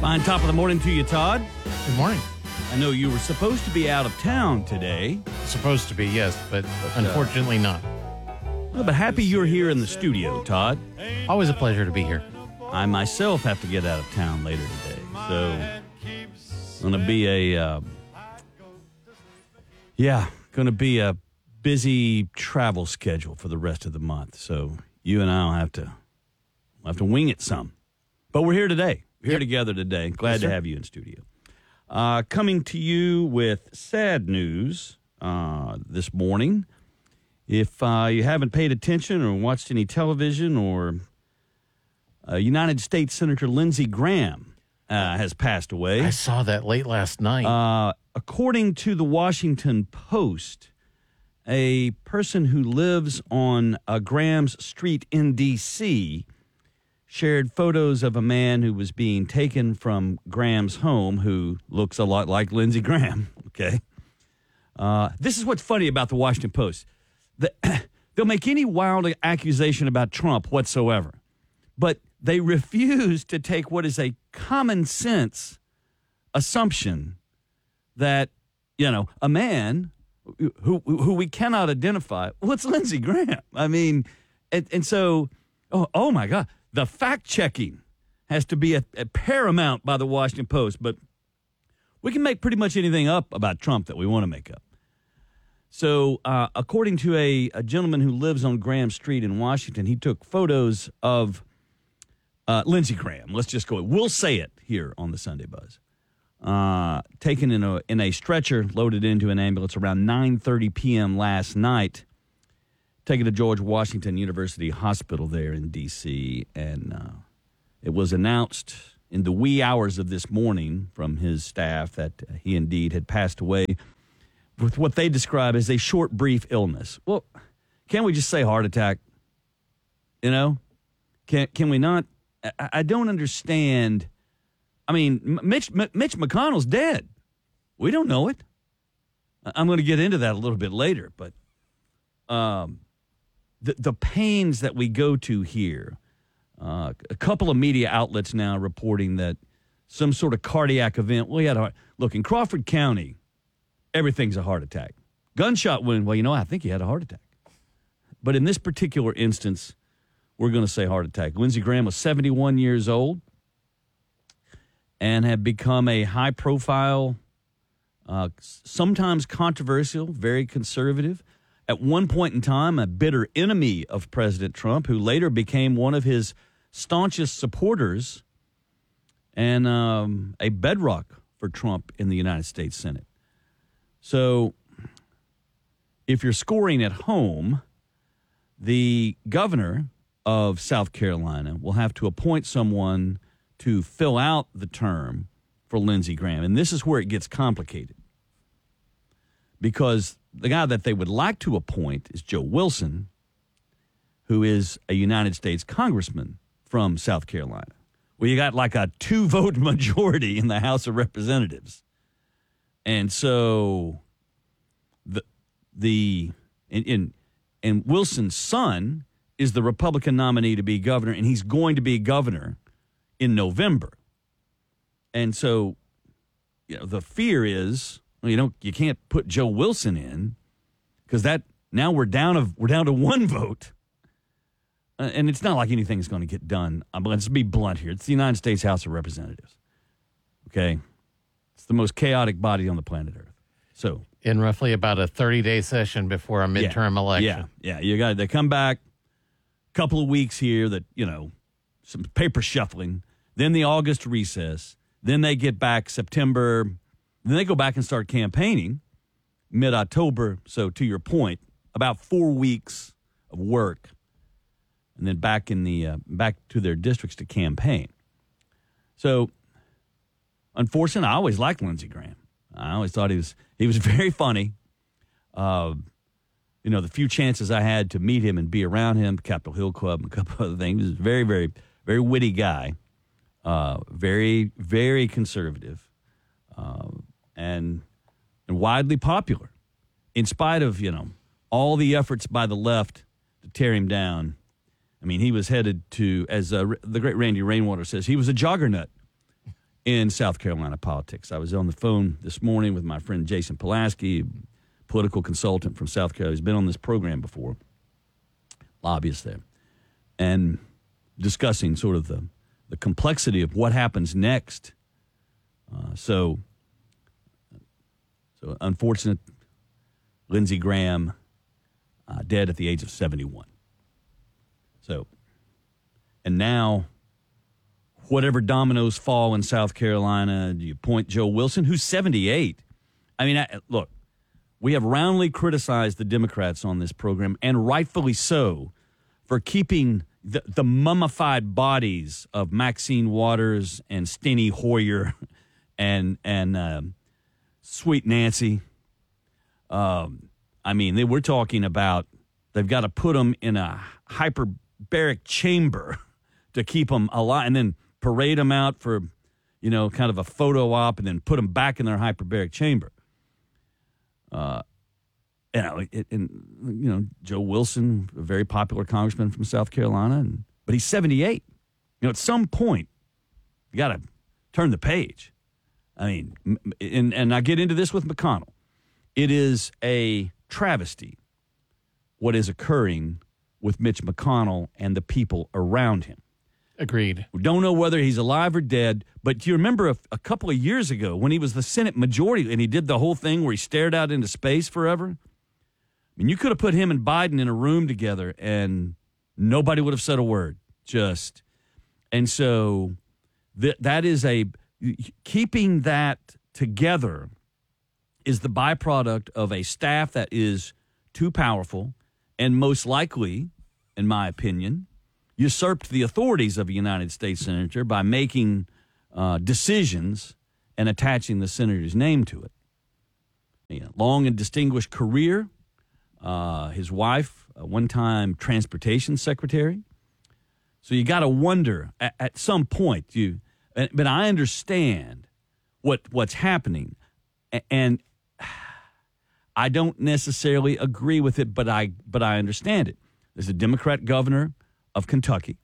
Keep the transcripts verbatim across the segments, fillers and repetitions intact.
Fine top of the morning to you, Todd. Good morning. I know you were supposed to be out of town today. Supposed to be, yes, but unfortunately not. Well, but happy you're here in the studio, Todd. Always a pleasure to be here. I myself have to get out of town later today, so it's going to be a, uh, yeah, going to be a busy travel schedule for the rest of the month. So you and I will have to, we'll have to wing it some. But we're here today. We're here Yep. together today. Glad Yes, to sir. have you in studio. Uh, coming to you with sad news uh, this morning. If uh, you haven't paid attention or watched any television, or uh, United States Senator Lindsey Graham uh, has passed away. I saw that late last night. Uh, according to the Washington Post, a person who lives on uh, Graham's Street in D C shared photos of a man who was being taken from Graham's home who looks a lot like Lindsey Graham, okay? Uh, this is what's funny about the Washington Post. The, they'll make any wild accusation about Trump whatsoever, but they refuse to take what is a common sense assumption that, you know, a man who who we cannot identify, well, it's Lindsey Graham. I mean, and, and so, oh, oh my God, the fact-checking has to be a, a paramount by the Washington Post, but we can make pretty much anything up about Trump that we want to make up. So, uh, according to a, a gentleman who lives on Graham Street in Washington, he took photos of uh, Lindsey Graham. Let's just go. We'll say it here on the Sunday Buzz. Uh, taken in a in a stretcher, loaded into an ambulance around nine thirty p.m. last night. Taken to George Washington University Hospital there in D C, and uh, it was announced in the wee hours of this morning from his staff that he indeed had passed away with what they describe as a short, brief illness. Well, can't we just say heart attack? You know? Can can we not? I, I don't understand. I mean, Mitch, Mitch McConnell's dead. We don't know it. I'm going to get into that a little bit later, but um, the, the pains that we go to here, uh, a couple of media outlets now reporting that some sort of cardiac event. Well, he had a, look, in Crawford County, everything's a heart attack. Gunshot wound, well, you know, I think he had a heart attack. But in this particular instance, we're going to say heart attack. Lindsey Graham was seventy-one years old and had become a high-profile, uh, sometimes controversial, very conservative, at one point in time a bitter enemy of President Trump, who later became one of his staunchest supporters and um, a bedrock for Trump in the United States Senate. So if you're scoring at home, the governor of South Carolina will have to appoint someone to fill out the term for Lindsey Graham. And this is where it gets complicated, because the guy that they would like to appoint is Joe Wilson, who is a United States congressman from South Carolina. Well, you got like a two-vote majority in the House of Representatives. And so the the and, and and Wilson's son is the Republican nominee to be governor, and he's going to be governor in November. And so, you know, the fear is, well, you know, you can't put Joe Wilson in because that now we're down of we're down to one vote, uh, and it's not like anything's going to get done. I'm going to be blunt here. It's the United States House of Representatives. Okay. It's the most chaotic body on the planet Earth. So in roughly about a thirty-day session before a midterm yeah, election. Yeah, yeah. You got they come back a couple of weeks here that, you know, some paper shuffling, then the August recess, then they get back September, then they go back and start campaigning mid-October. So to your point, about four weeks of work, and then back in the uh, back to their districts to campaign. So unfortunately, I always liked Lindsey Graham. I always thought he was he was very funny. Uh, you know, the few chances I had to meet him and be around him, Capitol Hill Club and a couple other things, he was a very, very, very witty guy. Uh, very, very conservative, uh, and and widely popular, in spite of, you know, all the efforts by the left to tear him down. I mean, he was headed to, as uh, the great Randy Rainwater says, he was a joggernaut in South Carolina politics. I was on the phone this morning with my friend Jason Pulaski, political consultant from South Carolina. He's been on this program before, lobbyist there, and discussing sort of the, the complexity of what happens next. Uh, so, so unfortunate, Lindsey Graham uh, dead at the age of seventy-one. So, and now, whatever dominoes fall in South Carolina, do you point Joe Wilson, who's seventy-eight? I mean, I, look, we have roundly criticized the Democrats on this program, and rightfully so, for keeping the, the mummified bodies of Maxine Waters and Steny Hoyer and and um, Sweet Nancy. Um, I mean, they, we're talking about they've got to put them in a hyperbaric chamber to keep them alive, and then parade them out for, you know, kind of a photo op, and then put them back in their hyperbaric chamber. Uh, you know, it, and you know, Joe Wilson, a very popular congressman from South Carolina, and but he's seventy-eight. You know, at some point, you got to turn the page. I mean, and and I get into this with McConnell. It is a travesty what is occurring with Mitch McConnell and the people around him. Agreed. We don't know whether he's alive or dead, but do you remember a, a couple of years ago when he was the Senate majority and he did the whole thing where he stared out into space forever? I mean, you could have put him and Biden in a room together and nobody would have said a word. Just. And so th- that is a, keeping that together is the byproduct of a staff that is too powerful and most likely, in my opinion, usurped the authorities of a United States senator by making uh, decisions and attaching the senator's name to it. You know, long and distinguished career. Uh, his wife, a one-time transportation secretary. So you got to wonder at, at some point. You, but I understand what what's happening, and I don't necessarily agree with it, but I but I understand it. There's a Democrat governor of Kentucky.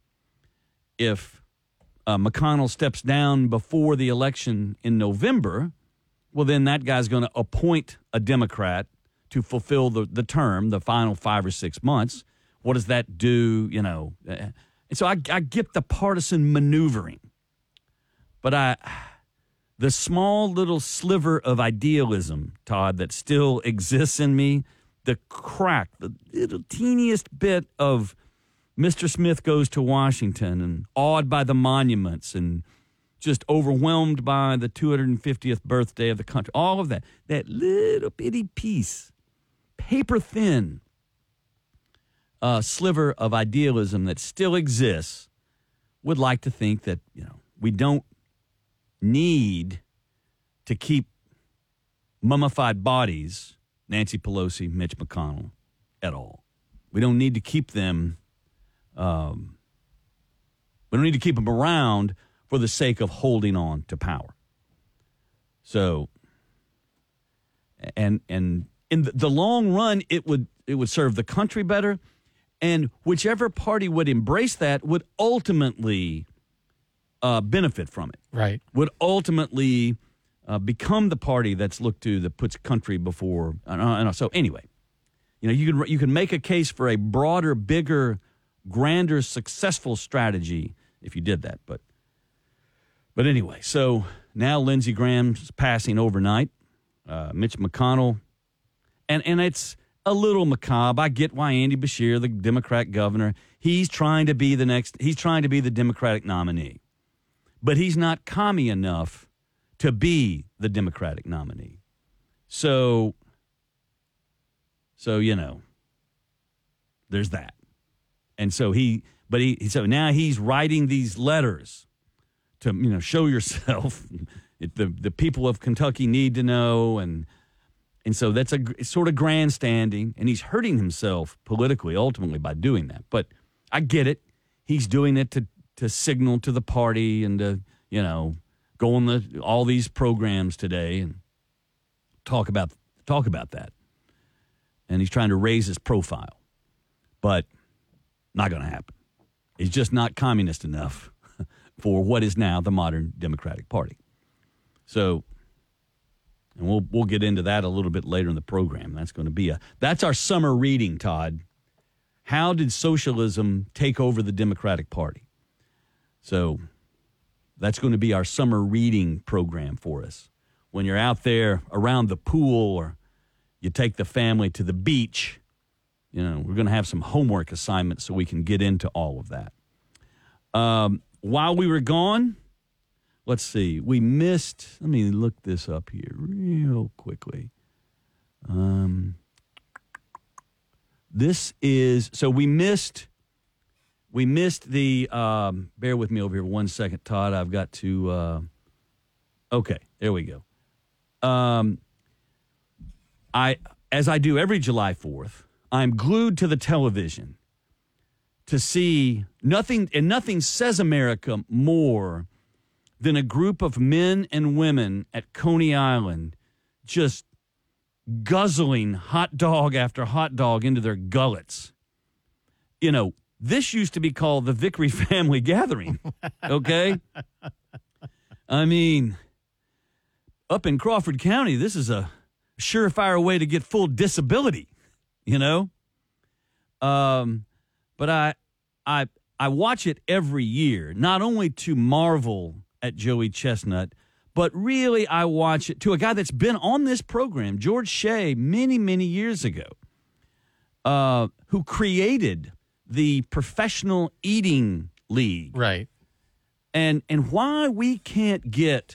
If uh, McConnell steps down before the election in November, well, then that guy's going to appoint a Democrat to fulfill the, the term, the final five or six months. What does that do? You know, and so I, I get the partisan maneuvering, but I, the small little sliver of idealism, Todd, that still exists in me, the crack, the little teeniest bit of Mister Smith goes to Washington and awed by the monuments and just overwhelmed by the two hundred fiftieth birthday of the country. All of that, that little bitty piece, paper thin uh, sliver of idealism that still exists, would like to think that, you know, we don't need to keep mummified bodies, Nancy Pelosi, Mitch McConnell, at all. We don't need to keep them. Um, we don't need to keep them around for the sake of holding on to power. So, and and in the long run, it would it would serve the country better, and whichever party would embrace that would ultimately uh, benefit from it. Right. Would ultimately uh, become the party that's looked to that puts country before. Uh, uh, so anyway, you know, you can you can make a case for a broader, bigger, grander, successful strategy if you did that, but. But anyway, so now Lindsey Graham's passing overnight. Uh, Mitch McConnell, and and it's a little macabre. I get why Andy Beshear, the Democrat governor, he's trying to be the next. He's trying to be the Democratic nominee, but he's not commie enough to be the Democratic nominee. So, so you know, there's that, and so he, but he, so now he's writing these letters to, you know, show yourself. It, the the people of Kentucky need to know, and and so that's a it's sort of grandstanding, and he's hurting himself politically ultimately by doing that. But I get it. He's doing it to to signal to the party and to, you know, go on the all these programs today and talk about talk about that. And he's trying to raise his profile, but not going to happen. He's just not communist enough for what is now the modern Democratic Party. So, and we'll we'll get into that a little bit later in the program. That's going to be a that's our summer reading, Todd. How did socialism take over the Democratic Party? So, that's going to be our summer reading program for us. When you're out there around the pool or you take the family to the beach, you know, we're going to have some homework assignments so we can get into all of that. Um, while we were gone, let's see, we missed, let me look this up here real quickly. Um, this is, so we missed, we missed the, um, bear with me over here one second, Todd. I've got to, uh, okay, there we go. Um, I, as I do every July fourth, I'm glued to the television to see nothing, and nothing says America more than a group of men and women at Coney Island just guzzling hot dog after hot dog into their gullets. You know, this used to be called the Vickery Family Gathering, okay? I mean, up in Crawford County, this is a surefire way to get full disability, you know? Um, but I, I, I watch it every year, not only to marvel at Joey Chestnut, but really I watch it to a guy that's been on this program, George Shea, many, many years ago, uh, who created the Professional Eating League. Right. And and why we can't get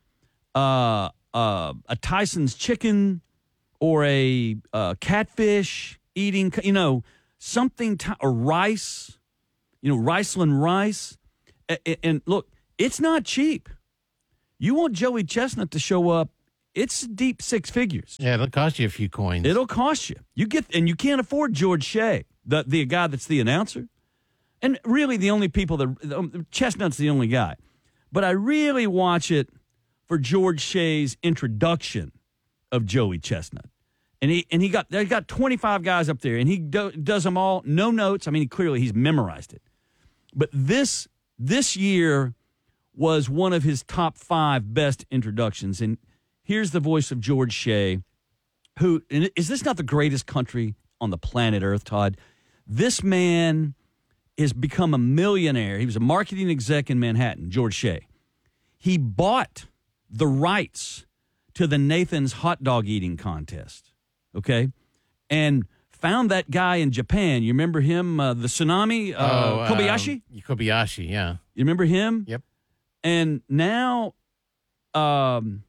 uh, uh, a Tyson's chicken or a uh, catfish eating, you know, something, t- or rice, you know, Riceland rice. And, and look, it's not cheap. You want Joey Chestnut to show up, it's deep six figures. Yeah, it'll cost you a few coins. It'll cost you. You get, and you can't afford George Shea, the the guy that's the announcer. And really the only people that, um, Chestnut's the only guy. But I really watch it for George Shea's introduction of Joey Chestnut. And he and he got they got twenty-five guys up there, and he do, does them all, no notes. I mean, clearly he's memorized it. But this this year was one of his top five best introductions. And here's the voice of George Shea, who, and is this not the greatest country on the planet Earth, Todd? This man has become a millionaire. He was a marketing exec in Manhattan, George Shea. He bought the rights to the Nathan's hot dog eating contest, okay? And found that guy in Japan. You remember him, uh, the tsunami, uh, oh, Kobayashi? Um, Kobayashi, yeah. You remember him? Yep. And now um,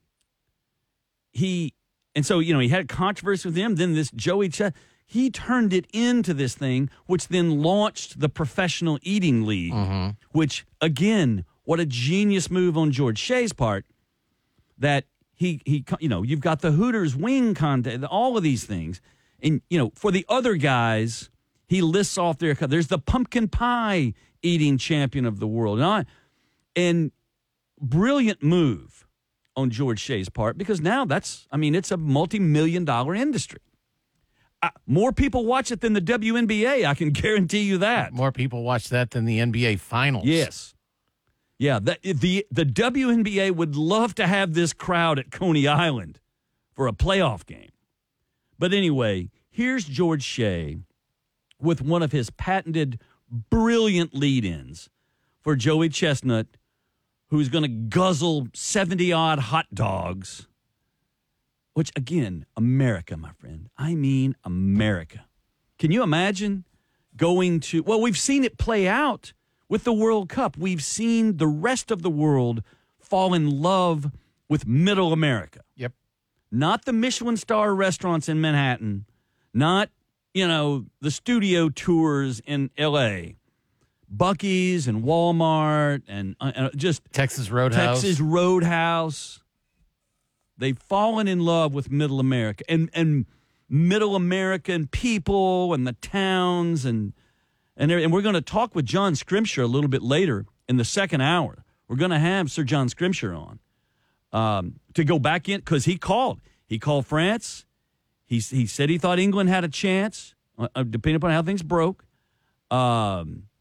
he, and so, you know, he had a controversy with him. Then this Joey Chestnut, he turned it into this thing, which then launched the Professional Eating League, mm-hmm. which, again, what a genius move on George Shea's part, that he, he, you know, you've got the Hooters wing contest, all of these things. And, you know, for the other guys, he lists off there, there's the pumpkin pie eating champion of the world. And, I, and brilliant move on George Shea's part, because now that's, I mean, it's a multi-million dollar industry. Uh, more people watch it than the W N B A, I can guarantee you that. More people watch that than the N B A Finals. Yes. Yeah, the, the, the W N B A would love to have this crowd at Coney Island for a playoff game. But anyway, here's George Shea with one of his patented brilliant lead-ins for Joey Chestnut, who's going to guzzle seventy-odd hot dogs, which, again, America, my friend. I mean America. Can you imagine going to, well, we've seen it play out with the World Cup. We've seen the rest of the world fall in love with Middle America. Yep. Not the Michelin star restaurants in Manhattan, not, you know, the studio tours in L A, Buc-ee's and Walmart and uh, just Texas Roadhouse. Texas Roadhouse. They've fallen in love with Middle America and and Middle American people and the towns and and and we're going to talk with John Scrimshire a little bit later in the second hour. We're going to have Sir John Scrimshire on um, to go back in, because he called. He called France. He he said he thought England had a chance, uh, depending upon how things broke. Um,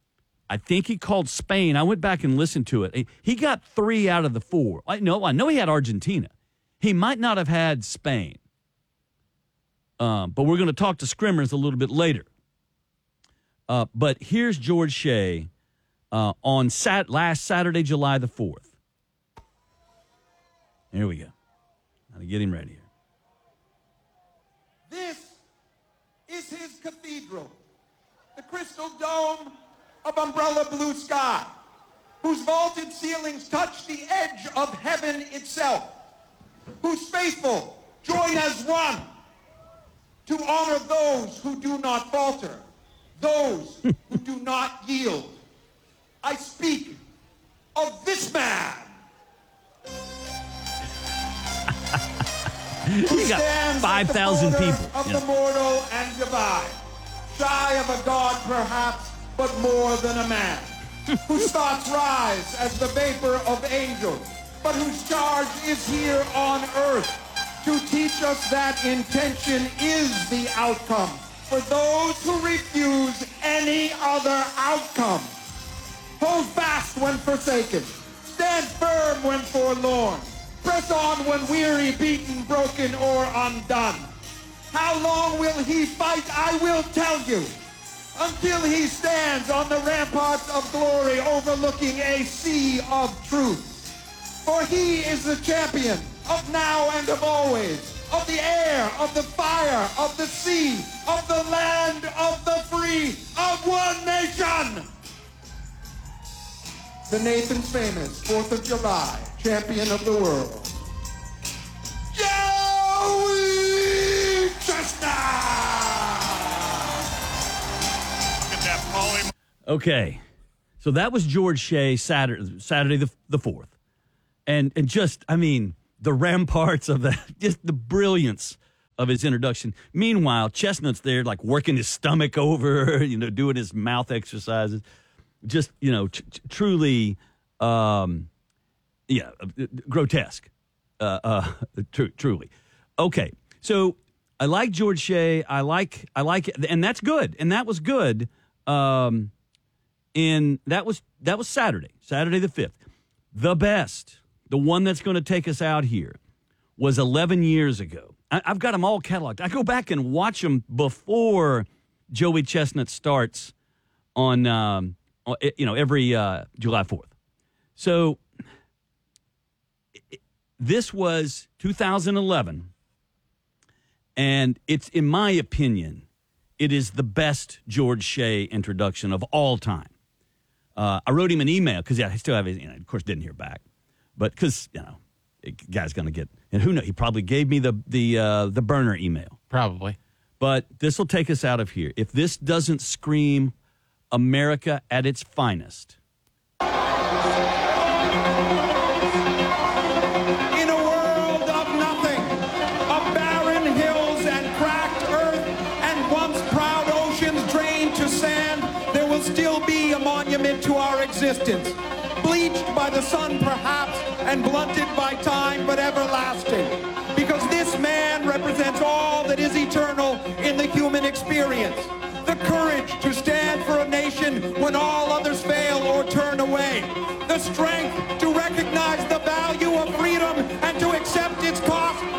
I think he called Spain. I went back and listened to it. He got three out of the four. I know, I know he had Argentina. He might not have had Spain. Um, but we're going to talk to Scrimmers a little bit later. Uh, but here's George Shea uh, on sat- last Saturday, July the fourth. Here we go. Got to get him ready here. This is his cathedral, the crystal dome of umbrella blue sky, whose vaulted ceilings touch the edge of heaven itself, whose faithful join as one to honor those who do not falter, those who do not yield. I speak of this man. You got five thousand people. Of yeah. the mortal and divine, shy of a god perhaps, but more than a man, whose thoughts rise as the vapor of angels, but whose charge is here on earth to teach us that intention is the outcome for those who refuse any other outcome. Hold fast when forsaken, stand firm when forlorn, press on when weary, beaten, broken, or undone. How long will he fight? I will tell you. Until he stands on the ramparts of glory overlooking a sea of truth. For he is the champion of now and of always, of the air, of the fire, of the sea, of the land, of the free, of one nation. The Nathan's famous fourth of July champion of the world, Joey Chestnut! Okay, so that was George Shea Saturday, Saturday the the fourth, and and just I mean the ramparts of that, just the brilliance of his introduction. Meanwhile, Chestnut's there like working his stomach over, you know, doing his mouth exercises, just you know, tr- tr- truly, um, yeah, grotesque, uh, uh, tr- truly. Okay, so I like George Shea. I like I like, and that's good, and that was good. Um, in that was that was Saturday, Saturday the fifth. The best, the one that's going to take us out here, was eleven years ago. I, I've got them all cataloged. I go back and watch them before Joey Chestnut starts on, um, you know, every uh, July fourth. So it, this was two thousand eleven, and it's, in my opinion, it is the best George Shea introduction of all time. Uh, I wrote him an email because, yeah, I still have his, you know, of course, didn't hear back. But because, you know, the guy's going to get, and who knows, he probably gave me the the uh, the burner email. Probably. But this will take us out of here. If this doesn't scream America at its finest. In a world of nothing, of barren hills and cracked earth, and once proud oceans drained to sand, there will still be a monument to our existence. Bleached by the sun, perhaps, and blunted by time, but everlasting. Because this man represents all that is eternal in the human experience. The courage to stand for a nation when all others fail or turn away. The strength to recognize the value of freedom and to accept its cost